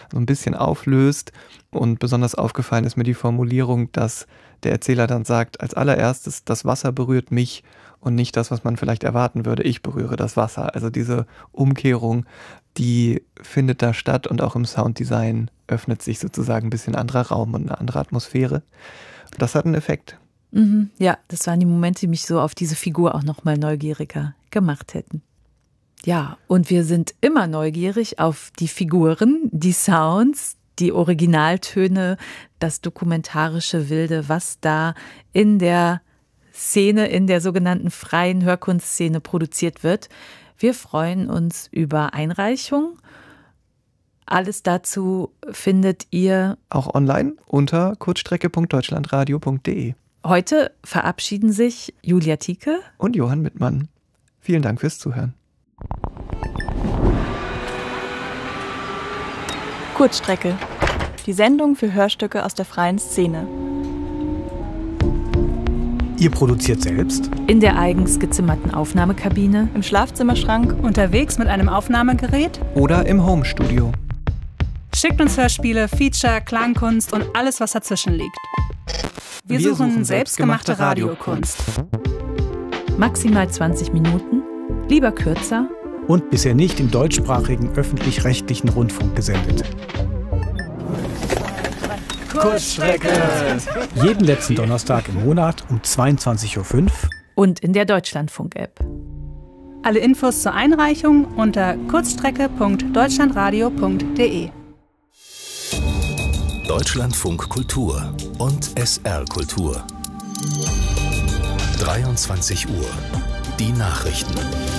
so ein bisschen auflöst. Und besonders aufgefallen ist mir die Formulierung, dass der Erzähler dann sagt, als allererstes, das Wasser berührt mich und nicht das, was man vielleicht erwarten würde, ich berühre das Wasser. Also diese Umkehrung, die findet da statt und auch im Sounddesign öffnet sich sozusagen ein bisschen anderer Raum und eine andere Atmosphäre. Das hat einen Effekt. Ja, das waren die Momente, die mich so auf diese Figur auch nochmal neugieriger gemacht hätten. Ja, und wir sind immer neugierig auf die Figuren, die Sounds, die Originaltöne, das dokumentarische Wilde, was da in der Szene, in der sogenannten freien Hörkunstszene produziert wird. Wir freuen uns über Einreichung. Alles dazu findet ihr auch online unter kurzstrecke.deutschlandradio.de. Heute verabschieden sich Julia Thieke und Johann Mittmann. Vielen Dank fürs Zuhören. Kurzstrecke. Die Sendung für Hörstücke aus der freien Szene. Ihr produziert selbst? In der eigens gezimmerten Aufnahmekabine? Im Schlafzimmerschrank? Unterwegs mit einem Aufnahmegerät? Oder im Homestudio? Schickt uns Hörspiele, Feature, Klangkunst und alles, was dazwischen liegt. Wir suchen selbstgemachte Radiokunst. Maximal 20 Minuten, lieber kürzer. Und bisher nicht im deutschsprachigen öffentlich-rechtlichen Rundfunk gesendet. Kurzstrecke! Jeden letzten Donnerstag im Monat um 22.05 Uhr. Und in der Deutschlandfunk-App. Alle Infos zur Einreichung unter kurzstrecke.deutschlandradio.de. Deutschlandfunk Kultur und SR Kultur. 23 Uhr. Die Nachrichten.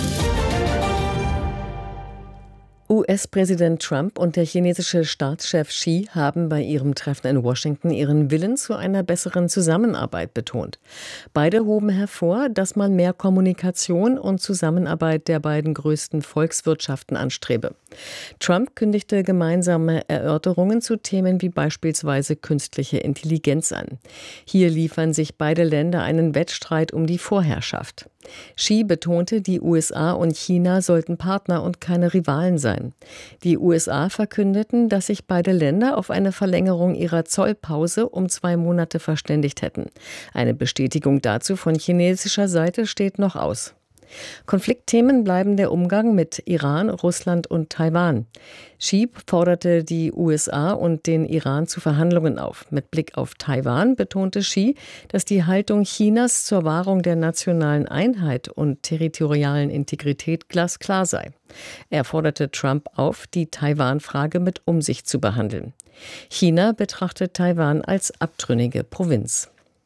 US-Präsident Trump und der chinesische Staatschef Xi haben bei ihrem Treffen in Washington ihren Willen zu einer besseren Zusammenarbeit betont. Beide hoben hervor, dass man mehr Kommunikation und Zusammenarbeit der beiden größten Volkswirtschaften anstrebe. Trump kündigte gemeinsame Erörterungen zu Themen wie beispielsweise künstliche Intelligenz an. Hier liefern sich beide Länder einen Wettstreit um die Vorherrschaft. Xi betonte, die USA und China sollten Partner und keine Rivalen sein. Die USA verkündeten, dass sich beide Länder auf eine Verlängerung ihrer Zollpause um 2 Monate verständigt hätten. Eine Bestätigung dazu von chinesischer Seite steht noch aus. Konfliktthemen bleiben der Umgang mit Iran, Russland und Taiwan. Xi forderte die USA und den Iran zu Verhandlungen auf. Mit Blick auf Taiwan betonte Xi, dass die Haltung Chinas zur Wahrung der nationalen Einheit und territorialen Integrität glasklar sei. Er forderte Trump auf, die Taiwan-Frage mit Umsicht zu behandeln. China betrachtet Taiwan als abtrünnige Provinz.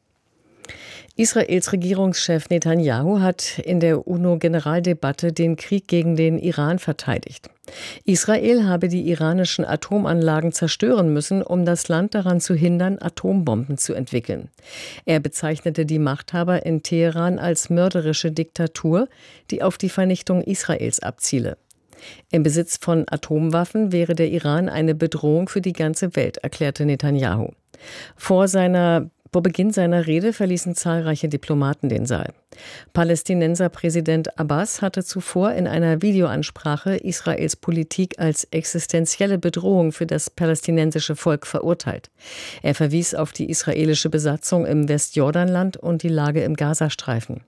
Israels Regierungschef Netanyahu hat in der UNO-Generaldebatte den Krieg gegen den Iran verteidigt. Israel habe die iranischen Atomanlagen zerstören müssen, um das Land daran zu hindern, Atombomben zu entwickeln. Er bezeichnete die Machthaber in Teheran als mörderische Diktatur, die auf die Vernichtung Israels abziele. Im Besitz von Atomwaffen wäre der Iran eine Bedrohung für die ganze Welt, erklärte Netanyahu. Vor Beginn seiner Rede verließen zahlreiche Diplomaten den Saal. Palästinenserpräsident Abbas hatte zuvor in einer Videoansprache Israels Politik als existenzielle Bedrohung für das palästinensische Volk verurteilt. Er verwies auf die israelische Besatzung im Westjordanland und die Lage im Gazastreifen.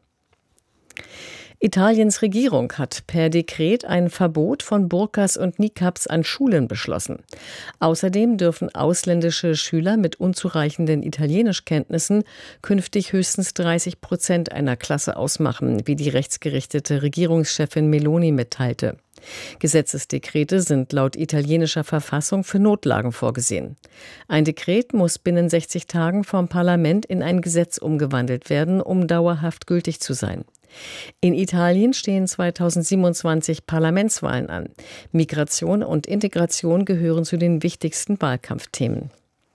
Italiens Regierung hat per Dekret ein Verbot von Burkas und Niqabs an Schulen beschlossen. Außerdem dürfen ausländische Schüler mit unzureichenden Italienischkenntnissen künftig höchstens 30% einer Klasse ausmachen, wie die rechtsgerichtete Regierungschefin Meloni mitteilte. Gesetzesdekrete sind laut italienischer Verfassung für Notlagen vorgesehen. Ein Dekret muss binnen 60 Tagen vom Parlament in ein Gesetz umgewandelt werden, um dauerhaft gültig zu sein. In Italien stehen 2027 Parlamentswahlen an. Migration und Integration gehören zu den wichtigsten Wahlkampfthemen.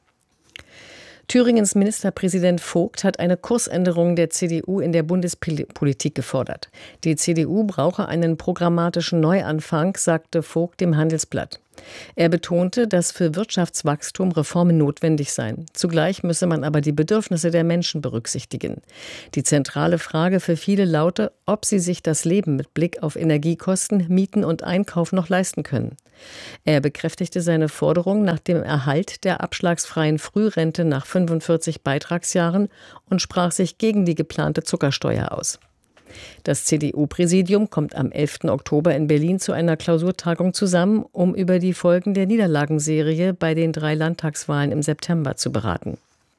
Thüringens Ministerpräsident Vogt hat eine Kursänderung der CDU in der Bundespolitik gefordert. Die CDU brauche einen programmatischen Neuanfang, sagte Vogt dem Handelsblatt. Er betonte, dass für Wirtschaftswachstum Reformen notwendig seien. Zugleich müsse man aber die Bedürfnisse der Menschen berücksichtigen. Die zentrale Frage für viele laute, ob sie sich das Leben mit Blick auf Energiekosten, Mieten und Einkauf noch leisten können. Er bekräftigte seine Forderung nach dem Erhalt der abschlagsfreien Frührente nach 45 Beitragsjahren und sprach sich gegen die geplante Zuckersteuer aus. Das CDU-Präsidium kommt am 11. Oktober in Berlin zu einer Klausurtagung zusammen, um über die Folgen der Niederlagenserie bei den 3 Landtagswahlen im September zu beraten.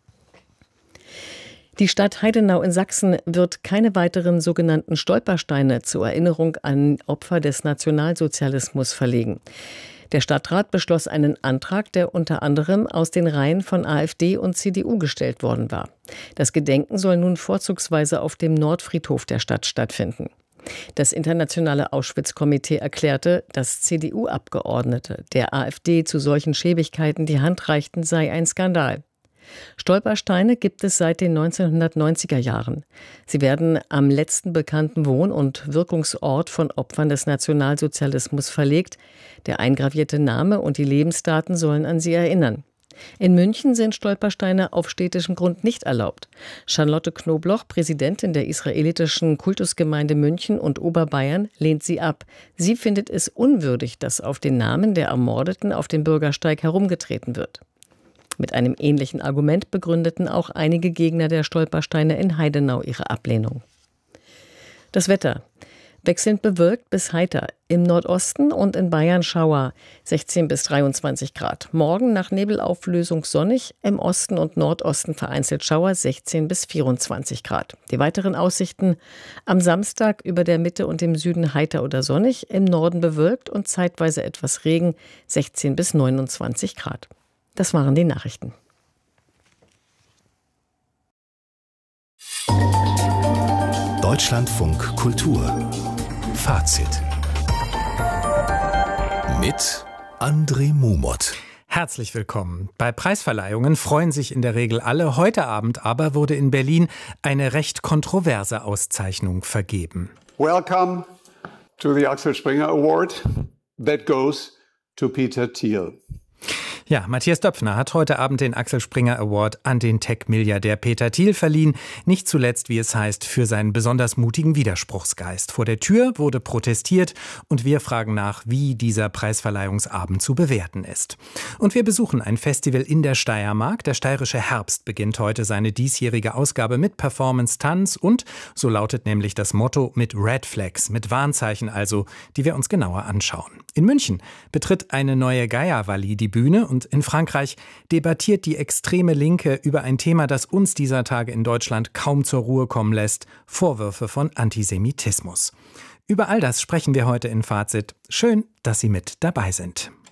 Die Stadt Heidenau in Sachsen wird keine weiteren sogenannten Stolpersteine zur Erinnerung an Opfer des Nationalsozialismus verlegen. Der Stadtrat beschloss einen Antrag, der unter anderem aus den Reihen von AfD und CDU gestellt worden war. Das Gedenken soll nun vorzugsweise auf dem Nordfriedhof der Stadt stattfinden. Das internationale Auschwitz-Komitee erklärte, dass CDU-Abgeordnete der AfD zu solchen Schäbigkeiten die Hand reichten, sei ein Skandal. Stolpersteine gibt es seit den 1990er Jahren. Sie werden am letzten bekannten Wohn- und Wirkungsort von Opfern des Nationalsozialismus verlegt. Der eingravierte Name und die Lebensdaten sollen an sie erinnern. In München sind Stolpersteine auf städtischem Grund nicht erlaubt. Charlotte Knobloch, Präsidentin der israelitischen Kultusgemeinde München und Oberbayern, lehnt sie ab. Sie findet es unwürdig, dass auf den Namen der Ermordeten auf dem Bürgersteig herumgetreten wird. Mit einem ähnlichen Argument begründeten auch einige Gegner der Stolpersteine in Heidenau ihre Ablehnung. Das Wetter. Wechselnd bewölkt bis heiter. Im Nordosten und in Bayern Schauer, 16 bis 23 Grad. Morgen nach Nebelauflösung sonnig, im Osten und Nordosten vereinzelt Schauer, 16 bis 24 Grad. Die weiteren Aussichten: am Samstag über der Mitte und im Süden heiter oder sonnig, im Norden bewölkt und zeitweise etwas Regen, 16 bis 29 Grad. Das waren die Nachrichten. Deutschlandfunk Kultur. Fazit. Mit André Mumot. Herzlich willkommen. Bei Preisverleihungen freuen sich in der Regel alle. Heute Abend aber wurde in Berlin eine recht kontroverse Auszeichnung vergeben. Welcome to the Axel Springer Award. That goes to Peter Thiel. Ja, Matthias Döpfner hat heute Abend den Axel Springer Award an den Tech-Milliardär Peter Thiel verliehen. Nicht zuletzt, wie es heißt, für seinen besonders mutigen Widerspruchsgeist. Vor der Tür wurde protestiert und wir fragen nach, wie dieser Preisverleihungsabend zu bewerten ist. Und wir besuchen ein Festival in der Steiermark. Der Steirische Herbst beginnt heute seine diesjährige Ausgabe mit Performance, Tanz und, so lautet nämlich das Motto, mit Red Flags, mit Warnzeichen also, die wir uns genauer anschauen. In München betritt eine neue Gaia-Walli die Bühne und in Frankreich debattiert die extreme Linke über ein Thema, das uns dieser Tage in Deutschland kaum zur Ruhe kommen lässt: Vorwürfe von Antisemitismus. Über all das sprechen wir heute in Fazit. Schön, dass Sie mit dabei sind.